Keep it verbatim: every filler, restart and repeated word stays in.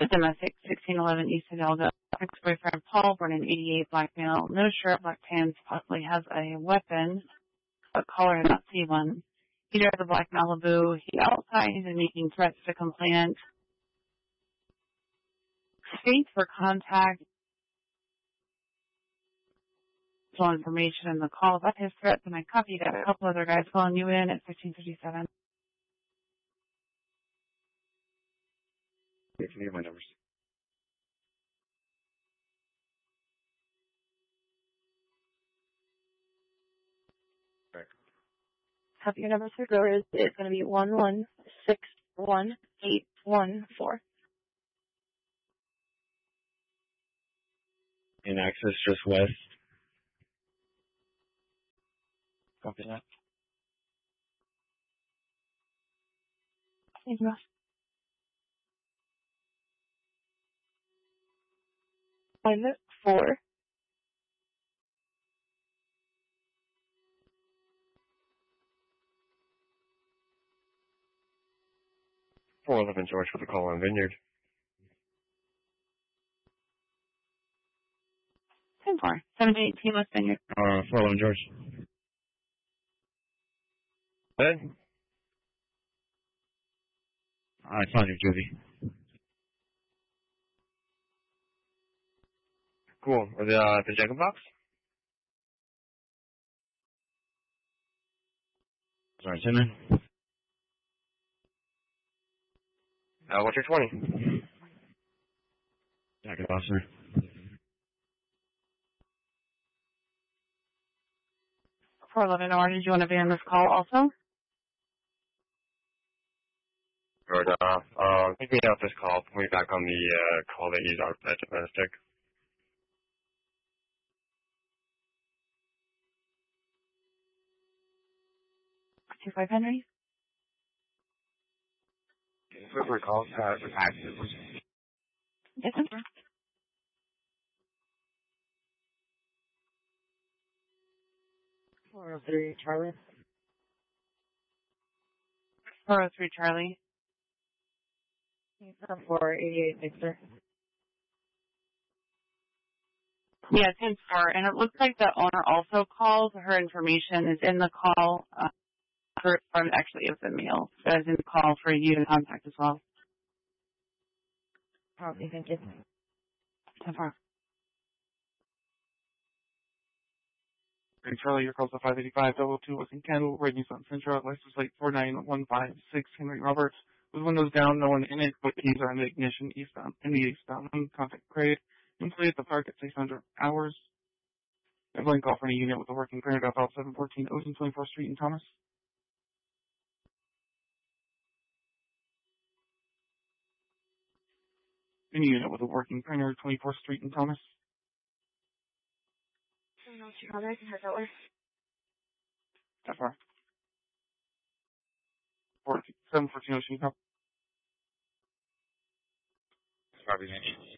domestic, sixteen eleven East Hidalgo. Ex-boyfriend Paul, born in eighty-eight, black male, no shirt, black pants, possibly has a weapon, but caller did not see one. He drives a black Malibu. He outside and making threats to complainant. State for contact. Full information in the call about his threats, and I copied out a couple other guys calling you in at fifteen fifty-seven. Yeah, can you hear my numbers? Right. Copy your number through Growers. It's going to be one one six one eight one four. In access just west. Copy that. Thank you. One four. four eleven George for the call on Vineyard. ten four. seven eighteen West Vineyard. Uh, four eleven George. Ben? I found New Jersey. Cool. Are the, uh, the Jacob box? Sorry, ten nine. Uh, what's your twenty? Jacob box, sir. four eleven R, did you want to be on this call also? Good, uh, uh, pick me out this call. Put me back on the, uh, call that you are at domestic. two five Henry. Flip my calls, uh, for taxes. Yes, sir. four oh three Charlie. four oh three Charlie. four eighty-eight Victor. Yeah, ten four. And it looks like the owner also called. Her information is in the call. Uh, for, or actually, it was a mail. So it's in the call for you to contact as well. Okay, thank you. ten four. And Charlie, your call's at five eighty-five, double two Western Candle, Rainy Sun Central, license plate four nine one five six, Henry Roberts, with windows down, no one in it, but keys are in the ignition, eastbound, in the eastbound, contact grade, employee at the park at six hundred hours. A blank call for any unit with a working printer at about seven fourteen Ocean twenty-fourth Street in Thomas. Any unit with a working printer, twenty-fourth Street in Thomas. I don't know what you call that. How does that work? That far. seven fourteen Ocean, Copy that.